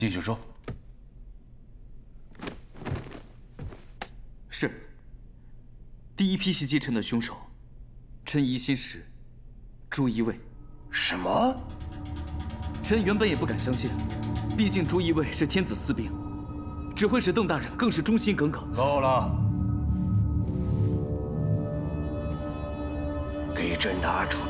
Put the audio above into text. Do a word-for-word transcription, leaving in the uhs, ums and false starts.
继续说。 是。第一批袭击臣的凶手，臣疑心是朱一卫。 什么？ 臣原本也不敢相信，毕竟朱一卫是天子私兵，指挥使邓大人更是忠心耿耿。 够了，给朕拿出